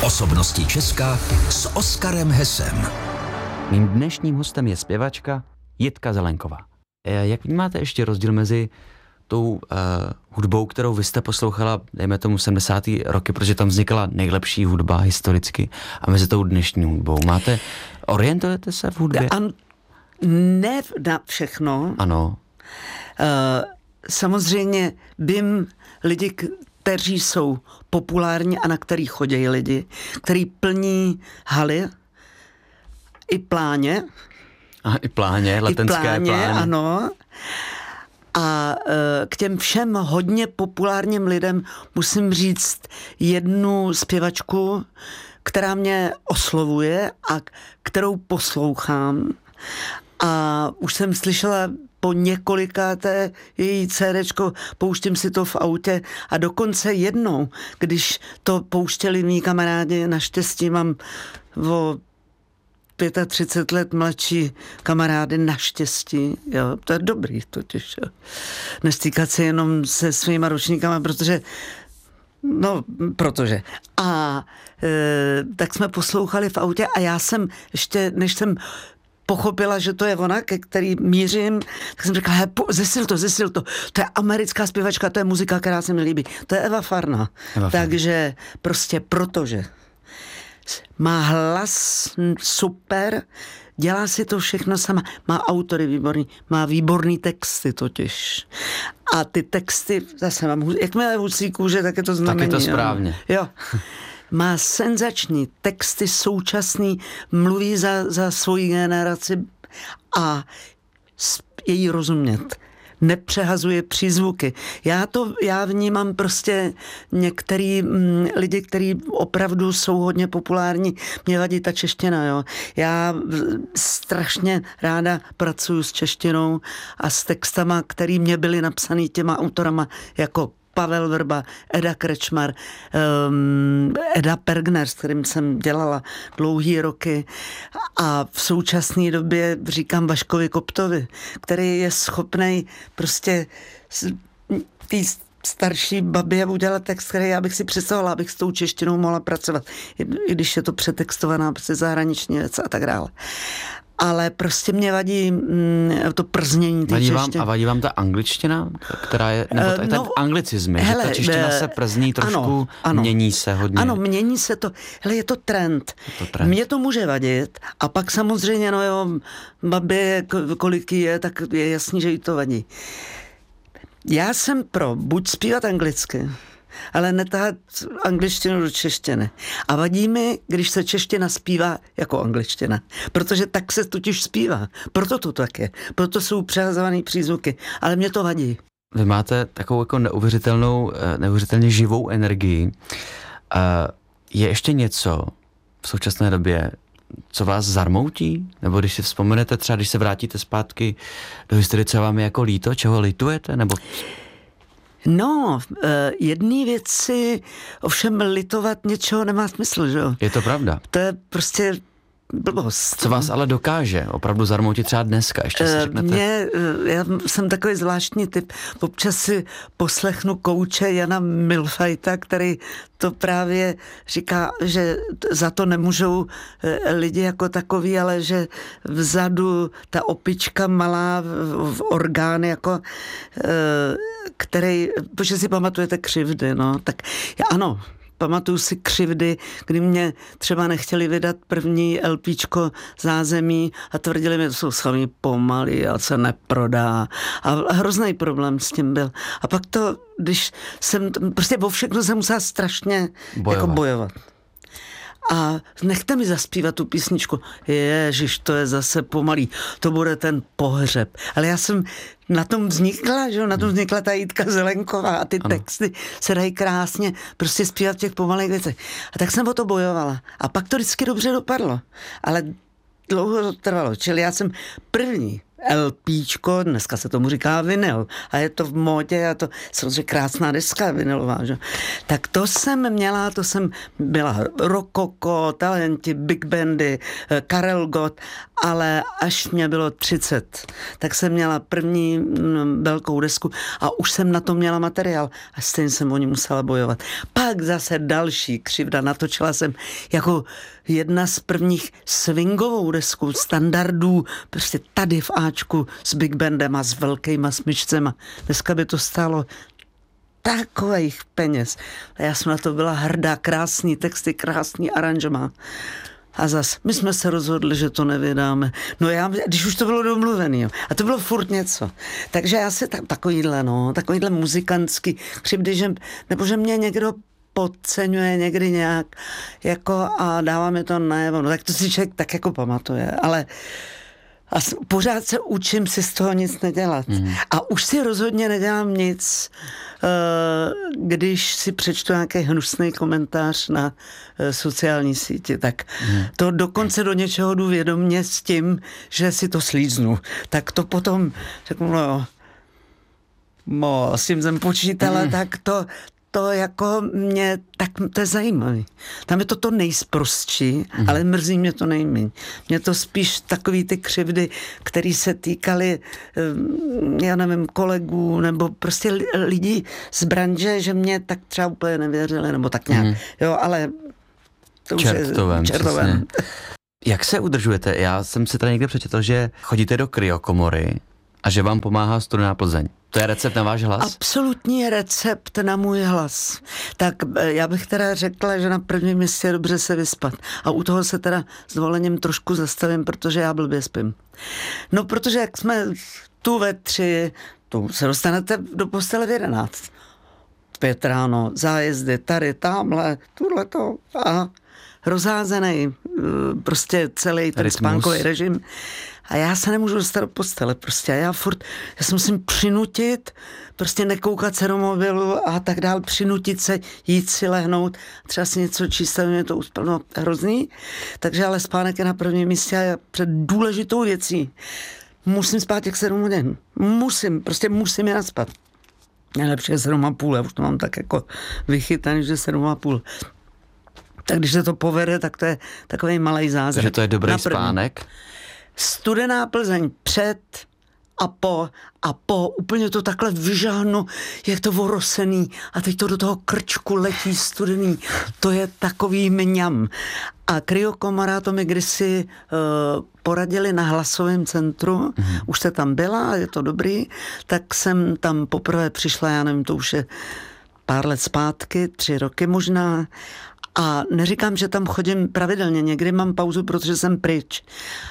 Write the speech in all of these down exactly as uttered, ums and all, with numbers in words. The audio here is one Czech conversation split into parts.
Osobnosti Česka s Oskarem Hesem. Mým dnešním hostem je zpěvačka Jitka Zelenková. Jak vnímáte ještě rozdíl mezi tou uh, hudbou, kterou vy jste poslouchala, dejme tomu sedmdesátá roky, protože tam vznikla nejlepší hudba historicky, a mezi tou dnešní hudbou? Máte, orientujete se v hudbě? An, ne na všechno. Ano. Uh, samozřejmě vím lidi, kteří jsou populární a na který chodí lidi, který plní haly i pláně. A i pláně, letenské I pláně, pláně. Ano. A e, k těm všem hodně populárním lidem musím říct jednu zpěvačku, která mě oslovuje a kterou poslouchám. A už jsem slyšela po několikáté její cédéčko, pouštím si to v autě a dokonce jednou, když to pouštěli mý kamarádi, naštěstí mám o třicet pět let mladší kamarády, naštěstí, jo, to je dobrý totiž, jo. Nestýkat se jenom se svýma ročníkama, protože no, protože. A e, tak jsme poslouchali v autě a já jsem ještě, než jsem pochopila, že to je ona, ke který mířím, tak jsem řekla, zesil to, zesil to. To je americká zpěvačka, to je muzika, která se mi líbí. To je Eva Farna. Eva Takže Farna. Prostě protože má hlas super, dělá si to všechno sama, má autory výborný, má výborný texty totiž. A ty texty, zase mám, jakmile husí kůže, tak je to znamení. Tak je to správně. Jo. Má senzační texty, současný, mluví za, za svoji generaci a je jí rozumět. Nepřehazuje přízvuky. Já to, já vnímám prostě některý m, lidi, kteří opravdu jsou hodně populární, mě vadí ta čeština, jo. Já strašně ráda pracuju s češtinou a s textama, který mě byly napsaný těma autorama jako Pavel Vrba, Eda Krečmar, um, Eda Pergner, s kterým jsem dělala dlouhý roky, a v současné době říkám Vaškovi Koptovi, který je schopnej prostě tý starší babě udělat text, který já bych si představovala, abych s tou češtinou mohla pracovat, i když je to přetextovaná prostě zahraniční věc a tak dále. Ale prostě mě vadí mm, to prznění té češtiny. A vadí vám ta angličtina, která je, nebo uh, no, ten anglicizmy, hele, že ta čeština se przní trošku, ano, ano, mění se hodně. Ano, mění se to. Hele, je to trend. Je to trend. Mně to může vadit a pak samozřejmě, no jo, babě, kolik je, tak je jasný, že jí to vadí. Já jsem pro buď zpívat anglicky, ale netahat angličtinu do češtiny. A vadí mi, když se čeština zpívá jako angličtina. Protože tak se totiž zpívá. Proto to tak je. Proto jsou přehazovaný přízvuky. Ale mě to vadí. Vy máte takovou jako neuvěřitelnou, neuvěřitelně živou energii. Je ještě něco v současné době, co vás zarmoutí? Nebo když si vzpomenete třeba, když se vrátíte zpátky do historie, co vám je jako líto, čeho litujete? Nebo... No, jedné věci ovšem litovat něčeho nemá smysl, že jo? Je to pravda. To je prostě blbost. Co vás ale dokáže opravdu zarmoutit třeba dneska? Ještě si řeknete. Mě, já jsem takový zvláštní typ. Občas si poslechnu kouče Jana Milfajta, který to právě říká, že za to nemůžou lidi jako takový, ale že vzadu ta opička malá v orgány, jako který, protože si pamatujete křivdy, no, tak ano, pamatuju si křivdy, kdy mě třeba nechtěli vydat první LPčko Zázemí a tvrdili mi, že to jsou sami pomalý a se neprodá. A hrozný problém s tím byl. A pak to, když jsem, prostě o všechno jsem musela strašně bojovat. Jako bojovat. A nechte mi zaspívat tu písničku. Ježiš, to je zase pomalý. To bude ten pohřeb. Ale já jsem na tom vznikla, že? Na tom vznikla ta Jitka Zelenková a ty ano. Texty se dají krásně prostě zpívat v těch pomalých věcech. A tak jsem o to bojovala. A pak to vždycky dobře dopadlo. Ale dlouho to trvalo. Čili já jsem první LPčko, dneska se tomu říká vinyl a je to v módě a to samozřejmě krásná deska vinylová, že? Tak to jsem měla, to jsem byla Rokoko, Talenti, Big Bandy, Karel Gott, ale až mě bylo třicet, tak jsem měla první mm, velkou desku a už jsem na to měla materiál a stejně jsem o ní musela bojovat. Pak zase další křivda, natočila jsem jako jedna z prvních swingovou desku, standardů, prostě tady v Ačku s Big Bandem a s velkýma smyčcema. Dneska by to stálo takových peněz. A já jsem na to byla hrdá, krásný texty, krásný aranžma. A zas, my jsme se rozhodli, že to nevydáme. No já, když už to bylo domluvený, jo. A to bylo furt něco. Takže já si tak, takovýhle, no, takovýhle muzikantský křivdy, že, nebo že mě někdo podceňuje někdy nějak, jako a dává mi to najevo. No tak to si člověk tak jako pamatuje, ale a pořád se učím si z toho nic nedělat. Mm. A už si rozhodně nedělám nic, když si přečtu nějaký hnusný komentář na sociální síti, tak mm. to dokonce do něčeho jdu vědomě s tím, že si to slíznu. Tak to potom řeknu, no mo, s tím jsem počítala, mm. tak to to jako mě, tak to je zajímavý. Tam je to to nejsprostší, mm. ale mrzí mě to nejméně. Mě to spíš takový ty křivdy, které se týkaly, já nevím, kolegů, nebo prostě lidí z branže, že mě tak třeba úplně nevěřili, nebo tak nějak. Mm. Jo, ale to už čertovém, je čertovém. Jak se udržujete? Já jsem si tady někde přečetl, že chodíte do kryokomory a že vám pomáhá Studená Plzeň. To je recept na váš hlas? Absolutní recept na můj hlas. Tak já bych teda řekla, že na prvním místě je dobře se vyspat. A u toho se teda s dovolením trošku zastavím, protože já blbě spím. No, protože jak jsme tu ve tři, tu se dostanete do postele v jedenáct. Pět ráno, zájezdy, tady, tamhle, tuhleto a rozházený prostě celý ten spánkový režim. A já se nemůžu dostat do postele prostě. Já furt, já se musím přinutit, prostě nekoukat se do mobilu a tak dál, přinutit se, jít si lehnout, třeba si něco číst, mě to uspalo hrozný. Takže ale spánek je na prvním místě a před důležitou věcí musím spát těch sedm hodin. Musím, prostě musím je naspat. Nejlepší je sedm a půl, já už to mám tak jako vychytaný, že sedm a půl. Tak když se to povede, tak to je takový malej zázrak. Takže to je dobrý spánek? Studená Plzeň před a po a po, úplně to takhle vyžahnu, jak to orosený a teď to do toho krčku letí studený. To je takový mňam. A kryokomora to mi kdysi uh, poradili na hlasovém centru, mm-hmm. už se tam byla, je to dobrý, tak jsem tam poprvé přišla, já nevím, to už je pár let zpátky, tři roky možná. A neříkám, že tam chodím pravidelně, někdy mám pauzu, protože jsem pryč.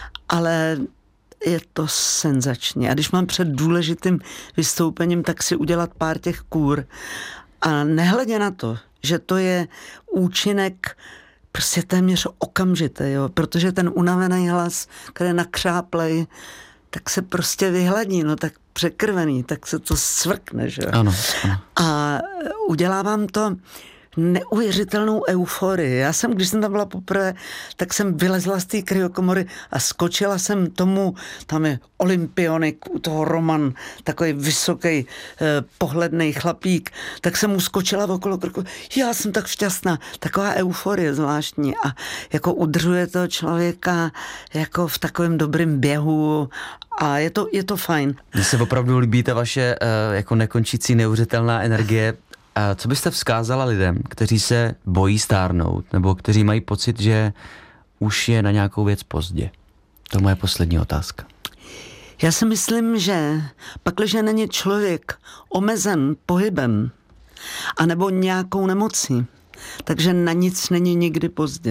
Ale je to senzační. A když mám před důležitým vystoupením, tak si udělat pár těch kůr. A nehledě na to, že to je účinek prostě téměř okamžitý, jo? Protože ten unavený hlas, který je nakřáplej, tak se prostě vyhladí, no tak překrvený, tak se to svrkne, že jo? Ano, ano. A udělávám to neuvěřitelnou euforii. Já jsem, když jsem tam byla poprvé, tak jsem vylezla z té kryokomory a skočila jsem tomu, tam je olympionik, u toho Roman, takový vysoký, eh, pohlednej chlapík, tak jsem mu skočila okolo krku. Já jsem tak šťastná. Taková euforie zvláštní a jako udržuje toho člověka jako v takovém dobrém běhu a je to, je to fajn. Mně se opravdu líbí ta vaše uh, jako nekončící neuvěřitelná energie. A co byste vzkázala lidem, kteří se bojí stárnout, nebo kteří mají pocit, že už je na nějakou věc pozdě? To je moje poslední otázka. Já si myslím, že pakliže není člověk omezen pohybem anebo nějakou nemocí, takže na nic není nikdy pozdě.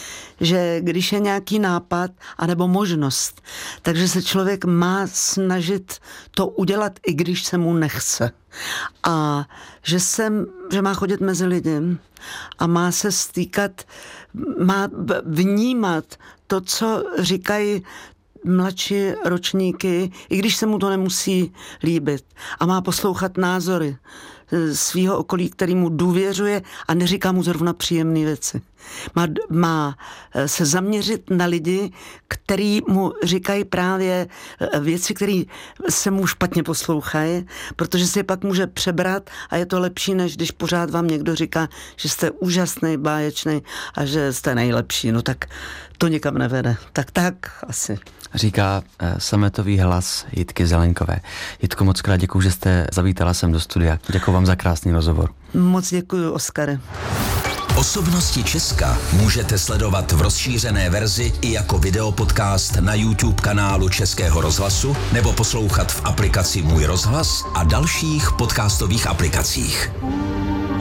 Že když je nějaký nápad anebo možnost, takže se člověk má snažit to udělat, i když se mu nechce. A že, jsem, že má chodit mezi lidi a má se stýkat, má vnímat to, co říkají mladší ročníky, i když se mu to nemusí líbit. A má poslouchat názory svého okolí, který mu důvěřuje a neříká mu zrovna příjemné věci. Má, má se zaměřit na lidi, který mu říkají právě věci, které se mu špatně poslouchají, protože si je pak může přebrat a je to lepší, než když pořád vám někdo říká, že jste úžasný, báječný a že jste nejlepší. No tak to nikam nevede. Tak tak asi. Říká uh, sametový hlas Jitky Zelenkové. Jitko, moc krát děkuju, že jste zavítala sem do studia. Děkuju vám za krásný rozhovor. Moc děkuju, Oskare. Osobnosti Česka můžete sledovat v rozšířené verzi i jako videopodcast na YouTube kanálu Českého rozhlasu nebo poslouchat v aplikaci Můj rozhlas a dalších podcastových aplikacích.